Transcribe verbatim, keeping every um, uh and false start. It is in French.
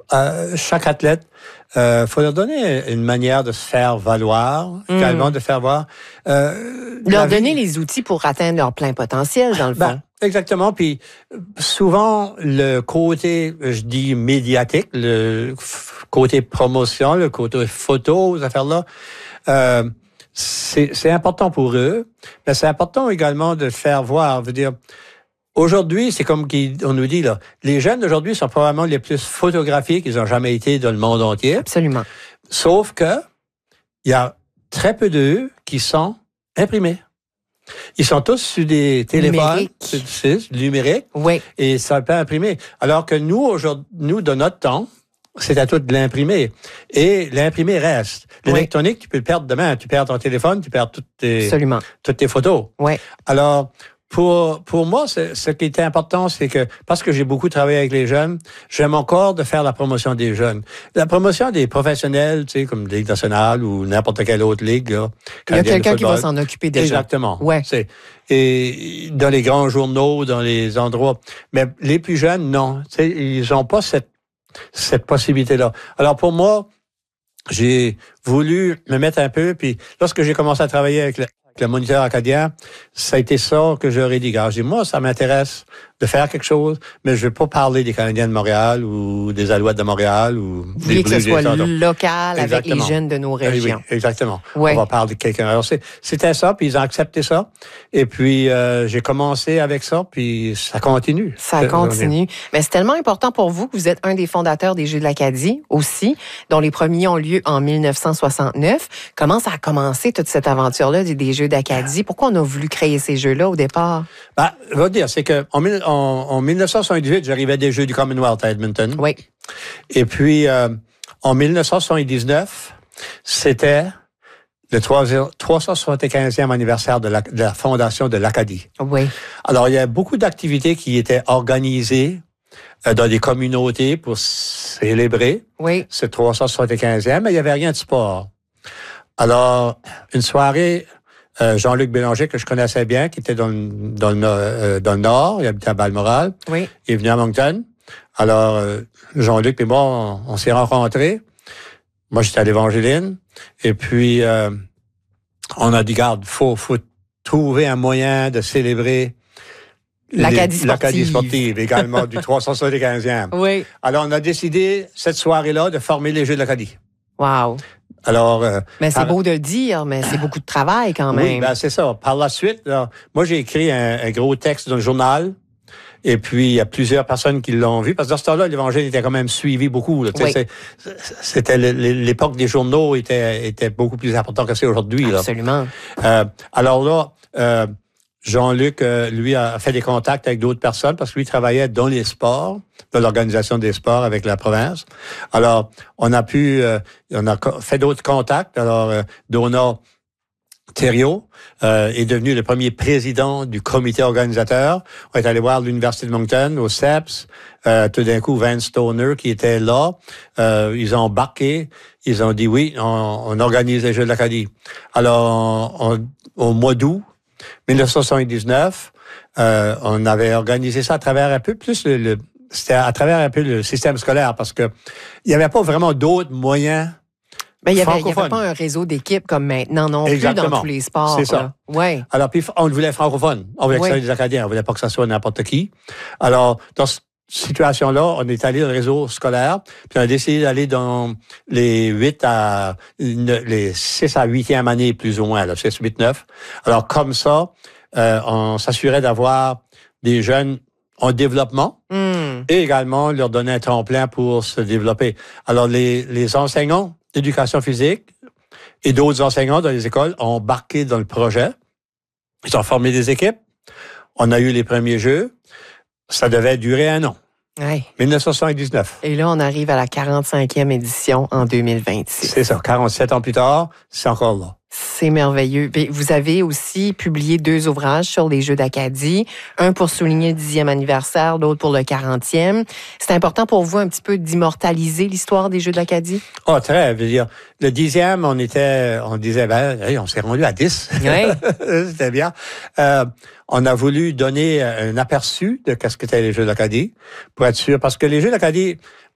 euh, chaque athlète, il euh, faut leur donner une manière de se faire valoir, mmh. également de faire voir. Euh, leur donner vie. les outils pour atteindre leur plein potentiel, dans le fond. Ben, exactement. Puis souvent, le côté, je dis médiatique, le côté promotion, le côté photo, ces affaires-là, euh, c'est, c'est important pour eux. Mais c'est important également de faire voir. Je veux dire, aujourd'hui, c'est comme on nous dit, là, les jeunes d'aujourd'hui sont probablement les plus photographiés qu'ils ont jamais été dans le monde entier. Absolument. Sauf que il y a très peu d'eux qui sont imprimés. Ils sont tous sur des téléphones numériques, numériques oui. et ça peut imprimer. Alors que nous, aujourd'hui, nous, de notre temps, c'est à toi de l'imprimer. Et l'imprimer reste. L'électronique, oui. tu peux le perdre demain. Tu perds ton téléphone, tu perds toutes tes, Absolument. toutes tes photos. Oui. Alors, Pour pour moi, c'est, ce qui était important, c'est que, parce que j'ai beaucoup travaillé avec les jeunes, j'aime encore de faire la promotion des jeunes. La promotion des professionnels, tu sais, comme Ligue nationale ou n'importe quelle autre ligue. Là, il y a quelqu'un qui va s'en occuper déjà. Exactement. Ouais. C'est, et dans les grands journaux, dans les endroits. Mais les plus jeunes, non. Tu sais, ils n'ont pas cette, cette possibilité-là. Alors pour moi, j'ai voulu me mettre un peu, puis lorsque j'ai commencé à travailler avec le le moniteur acadien, ça a été ça que j'aurais dit. J'ai dit, moi, ça m'intéresse de faire quelque chose, mais je ne veux pas parler des Canadiens de Montréal ou des Alouettes de Montréal ou Vous des voulez que ce soit local avec les jeunes de nos régions. Oui, exactement. Ouais. On va parler de quelqu'un. Alors, c'est, c'était ça, puis ils ont accepté ça. Et puis, euh, j'ai commencé avec ça, puis ça continue. Ça continue. Mais c'est tellement important pour vous que vous êtes un des fondateurs des Jeux de l'Acadie aussi, dont les premiers ont lieu en dix-neuf cent soixante-neuf. Comment ça a commencé, toute cette aventure-là des Jeux d'Acadie? Pourquoi on a voulu créer ces Jeux-là au départ? Ben, je vais te dire, c'est que en, en, en dix-neuf cent soixante-dix-huit, j'arrivais des Jeux du Commonwealth à Edmonton. Oui. Et puis, euh, en dix-neuf cent soixante-dix-neuf, c'était le trois cent soixante-quinzième anniversaire de la, de la fondation de l'Acadie. Oui. Alors, il y a beaucoup d'activités qui étaient organisées euh, dans des communautés pour célébrer oui. ce trois cent soixante-quinzième, mais il n'y avait rien de sport. Alors, une soirée... Euh, Jean-Luc Bélanger, que je connaissais bien, qui était dans le, dans le, euh, dans le Nord, il habitait à Balmoral. Oui. Il est venu à Moncton. Alors, euh, Jean-Luc et moi, on, on s'est rencontrés. Moi, j'étais à l'Évangéline. Et puis, euh, on a dit, garde, faut, faut trouver un moyen de célébrer l'Acadie sportive. L'Acadie sportive, également du trois cent soixante-quinzième. Oui. Alors, on a décidé, cette soirée-là, de former les Jeux de l'Acadie. Wow. Alors, euh, mais c'est par... beau de le dire, mais c'est beaucoup de travail quand même. Oui, ben c'est ça. Par la suite, là, moi, j'ai écrit un, un gros texte dans le journal. Et puis, il y a plusieurs personnes qui l'ont vu. Parce que dans ce temps-là, l'Évangile était quand même suivi beaucoup. Là. Oui. C'était l'époque des journaux était, était beaucoup plus important que c'est aujourd'hui. Absolument. Là. Euh, alors là, euh, Jean-Luc, euh, lui, a fait des contacts avec d'autres personnes parce que lui travaillait dans les sports, dans l'organisation des sports avec la province. Alors, on a pu, euh, on a fait d'autres contacts. Alors, euh, Donna Thériault euh, est devenu le premier président du comité organisateur. On est allé voir l'Université de Moncton, au C E P S. Euh, tout d'un coup, Vance Stoner, qui était là, euh, ils ont embarqué. Ils ont dit oui, on, on organise les Jeux de l'Acadie. Alors, on, au mois d'août, dix-neuf cent soixante-dix-neuf, euh, on avait organisé ça à travers un peu plus le, le c'était à travers un peu le système scolaire parce que il y avait pas vraiment d'autres moyens. Ben, il n'y avait, avait pas un réseau d'équipes comme maintenant, non Exactement. Plus dans tous les sports. C'est ça. Ouais. Alors, puis, on voulait francophone. On voulait que ça soit des Acadiens. On voulait pas que ça soit n'importe qui. Alors, dans cette situation-là, on est allé dans le réseau scolaire, puis on a décidé d'aller dans les huit à, les six à huitième année, plus ou moins, là, six, huit, neuf. Alors, comme ça, euh, on s'assurait d'avoir des jeunes en développement mm. et également leur donner un tremplin pour se développer. Alors, les, les enseignants d'éducation physique et d'autres enseignants dans les écoles ont embarqué dans le projet. Ils ont formé des équipes. On a eu les premiers jeux. Ça devait durer un an. Ouais. dix-neuf cent soixante-dix-neuf. Et là, on arrive à la quarante-cinquième édition en deux mille vingt-six. C'est ça. quarante-sept ans plus tard, c'est encore là. C'est merveilleux. Vous avez aussi publié deux ouvrages sur les Jeux d'Acadie, un pour souligner le dixième anniversaire, l'autre pour le quarantième. C'est important pour vous un petit peu d'immortaliser l'histoire des Jeux d'Acadie? Oh, très. Je veux dire, le dixième, on était, on disait, ben, hey, on s'est rendu à dix. Oui. C'était bien. Euh, on a voulu donner un aperçu de qu'est-ce qu'étaient les Jeux d'Acadie pour être sûr, parce que les Jeux d'Acadie,